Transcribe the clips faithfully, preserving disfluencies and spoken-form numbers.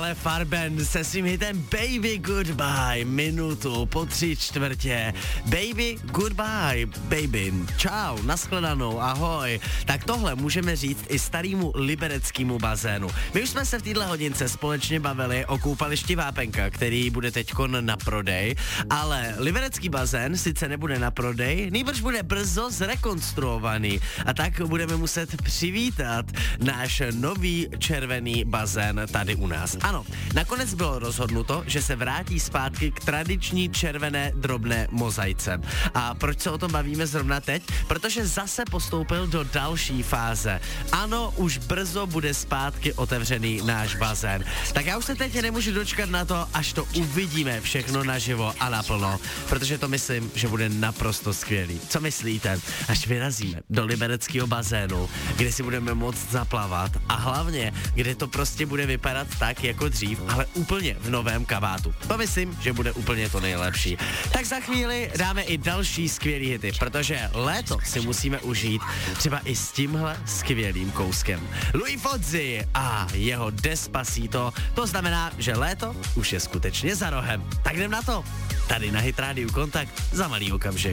tohle Farben se svým hitem Baby Goodbye, minutu po tři čtvrtě. Baby Goodbye, baby, čau, nashledanou, ahoj. Tak tohle můžeme říct i starýmu libereckému bazénu. My už jsme se v této hodince společně bavili o koupališti Vápenka, který bude teďkon na prodej, ale liberecký bazén sice nebude na prodej, nýbrž bude brzo zrekonstruovaný a tak budeme muset přivítat náš nový červený bazén tady u nás. Ano, nakonec bylo rozhodnuto, že se vrátí zpátky k tradiční červené drobné mozaice. A proč se o tom bavíme zrovna teď? Protože zase postoupil do další fáze. Ano, už brzo bude zpátky otevřený náš bazén. Tak já už se teď nemůžu dočkat na to, až to uvidíme všechno naživo a naplno, protože to myslím, že bude naprosto skvělý. Co myslíte? Až vyrazíme do libereckého bazénu, kde si budeme moct zaplavat a hlavně, kde to prostě bude vypadat tak jako dřív, ale úplně v novém kabátu. To myslím, že bude úplně to nejlepší. Tak za chvíli dáme i další skvělý hity, protože léto si musíme užít třeba i s tímhle skvělým kouskem. Luis Fonsi a jeho Despacito, to znamená, že léto už je skutečně za rohem. Tak jdem na to. Tady na Hit Radio Kontakt za malý okamžik.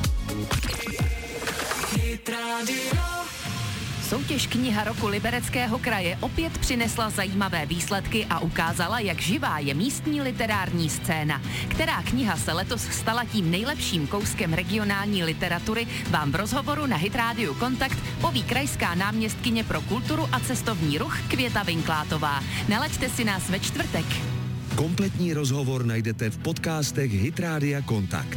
Hit Radio. Soutěž Kniha roku Libereckého kraje opět přinesla zajímavé výsledky a ukázala, jak živá je místní literární scéna. Která kniha se letos stala tím nejlepším kouskem regionální literatury, vám v rozhovoru na Hit Radio Kontakt poví krajská náměstkyně pro kulturu a cestovní ruch Květa Vinklátová. Nalaďte si nás ve čtvrtek. Kompletní rozhovor najdete v podcastech Hit Radia Kontakt.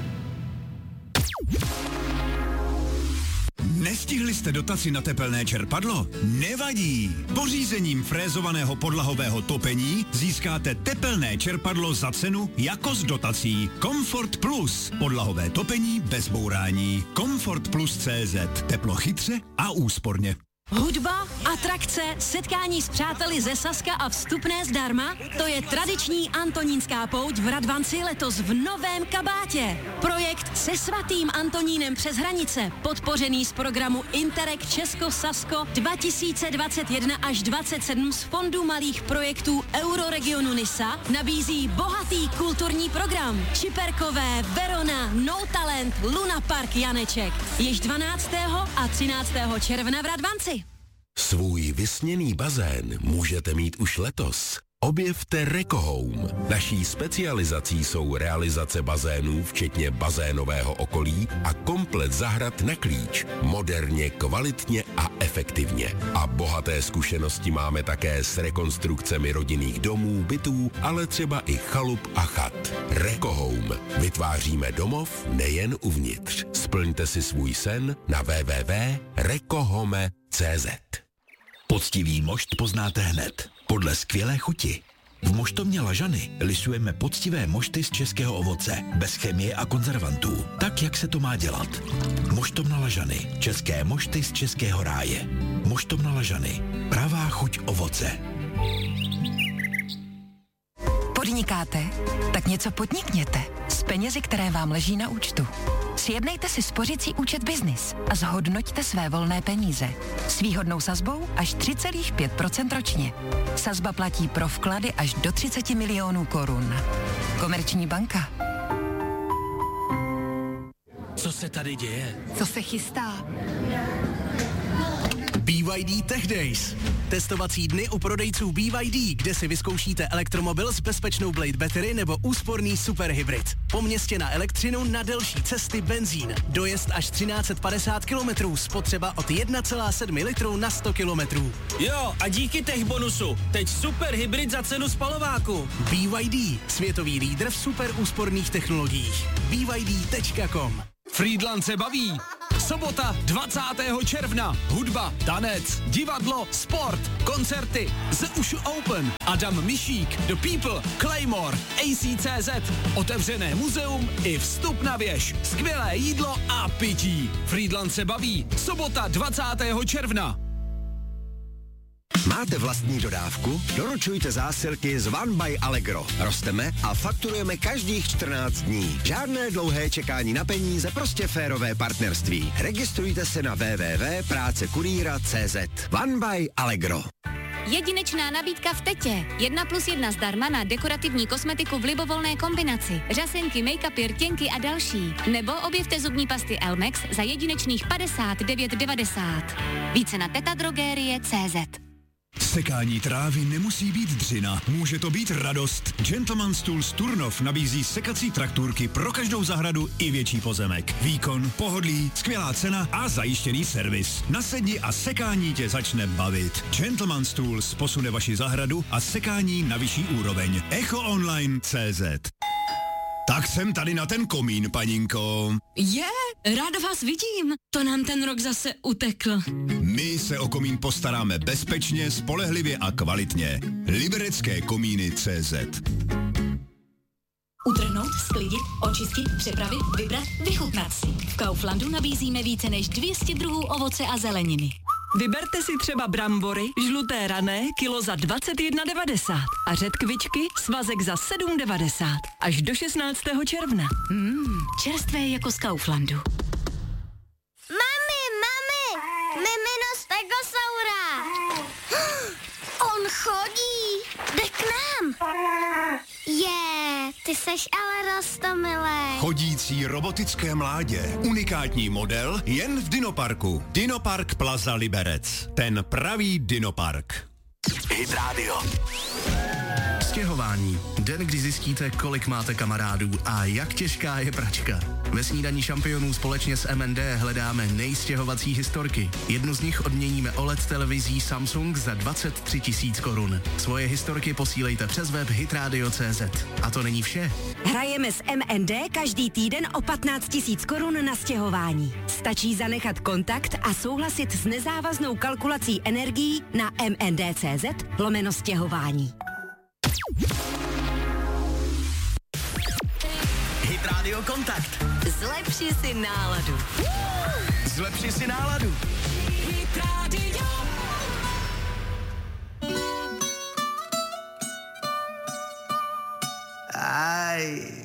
Nestihli jste dotaci na tepelné čerpadlo? Nevadí! Pořízením frézovaného podlahového topení získáte tepelné čerpadlo za cenu jako s dotací. Comfort Plus. Podlahové topení bez bourání. Comfort Plus tečka cé zet. Teplo chytře a úsporně. Hudba, atrakce, setkání s přáteli ze Saska a vstupné zdarma? To je tradiční antonínská pouť v Radvanci letos v novém kabátě. Projekt se svatým Antonínem přes hranice, podpořený z programu Interreg Česko-Sasko dva tisíce dvacet jedna až dvacet sedm z Fondu malých projektů Euroregionu Nisa, nabízí bohatý kulturní program. Čiperkové, Verona, No Talent, Luna Park Janeček. Již dvanáctého a třináctého června v Radvanci. Svůj vysněný bazén můžete mít už letos. Objevte Rekohome. Naší specializací jsou realizace bazénů, včetně bazénového okolí a komplet zahrad na klíč. Moderně, kvalitně a efektivně. A bohaté zkušenosti máme také s rekonstrukcemi rodinných domů, bytů, ale třeba i chalup a chat. Rekohome. Vytváříme domov nejen uvnitř. Splňte si svůj sen na w w w tečka rekohome tečka cé zet. Poctivý mošt poznáte hned. Podle skvělé chuti. V moštovně Lažany lisujeme poctivé mošty z českého ovoce, bez chemie a konzervantů, tak, jak se to má dělat. Moštovna Lažany. České mošty z českého ráje. Moštovna Lažany. Pravá chuť ovoce. Podnikáte? Tak něco podnikněte. S penězi, které vám leží na účtu. Sjednejte si spořicí účet Business a zhodnoťte své volné peníze. S výhodnou sazbou až tři celá pět procenta ročně. Sazba platí pro vklady až do třicet milionů korun. Komerční banka. Co se tady děje? Co se chystá? B Y D Tech Days. Testovací dny u prodejců B Y D, kde si vyzkoušíte elektromobil s bezpečnou Blade Battery nebo úsporný superhybrid. Po městě na elektřinu, na delší cesty benzín. Dojezd až třináct set padesát kilometrů, spotřeba od jedna celá sedm litru na sto kilometrů. Jo, a díky tech bonusu. Teď superhybrid za cenu spalováku. B Y D, světový lídr v super úsporných technologiích. B Y D tečka com. Frýdlant se baví. Sobota dvacátého června. Hudba, tanec, divadlo, sport, koncerty, The Ushu Open, Adam Mišík, The People, Claymore, A C tečka cé zet, otevřené muzeum i vstup na věž, skvělé jídlo a pití. Frýdlant se baví. Sobota dvacátého června. Máte vlastní dodávku? Doručujte zásilky z One by Allegro. Rosteme a fakturujeme každých čtrnáct dní. Žádné dlouhé čekání na peníze, prostě férové partnerství. Registrujte se na w w w tečka práce kurýra tečka cé zet. One by Allegro. Jedinečná nabídka v Tetě. Jedna plus jedna zdarma na dekorativní kosmetiku v libovolné kombinaci. Řasenky, make-upy, rtěnky a další. Nebo objevte zubní pasty Elmex za jedinečných padesát devět devadesát. Více na tetadrogerie tečka cé zet. Sekání trávy nemusí být dřina, může to být radost. Gentleman's Tools Turnov nabízí sekací traktůrky pro každou zahradu i větší pozemek. Výkon, pohodlí, skvělá cena a zajištěný servis. Nasedni a sekání tě začne bavit. Gentleman's Tools posune vaši zahradu a sekání na vyšší úroveň. echo online tečka cé zet. Tak jsem tady na ten komín, paninko. Je, ráda vás vidím. To nám ten rok zase utekl. My se o komín postaráme bezpečně, spolehlivě a kvalitně. Liberecké komíny tečka cé zet. Utrhnout, sklidit, očistit, přepravit, vybrat, vychutnat si. V Kauflandu nabízíme více než dvě stě druhů ovoce a zeleniny. Vyberte si třeba brambory, žluté rané, kilo za dvacet jedna devadesát a řetkvičky, svazek za sedm devadesát. Až do šestnáctého června. Mmm, čerstvé jako z Kauflandu. Mami, mami, mimino stegosaura. On chodí, jde k nám. Je, ty seš ale roztomilej. Chodící robotické mládě. Unikátní model jen v Dinoparku. Dinopark Plaza Liberec. Ten pravý Dinopark. Hit Radio. Stěhování. Den, kdy zjistíte, kolik máte kamarádů a jak těžká je pračka. Ve snídani šampionů společně s M N D hledáme nejstěhovací historky. Jednu z nich odměníme O L E D televizí Samsung za dvacet tři tisíc korun. Svoje historky posílejte přes web hitradio tečka cé zet. A to není vše. Hrajeme s M N D každý týden o patnáct tisíc korun na stěhování. Stačí zanechat kontakt a souhlasit s nezávaznou kalkulací energií na m n d tečka cé zet lomeno stěhování. Hit Radio Kontakt. Zlepši si náladu. Zlepši si náladu. Hit Radio. Aj.